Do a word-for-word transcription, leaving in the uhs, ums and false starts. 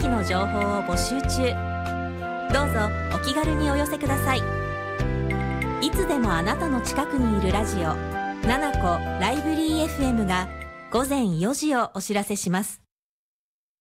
きの情報を募集中。どうぞお気軽にお寄せください。いつでもあなたの近くにいるラジオななこライブリー エフエム がごぜんよじをお知らせします。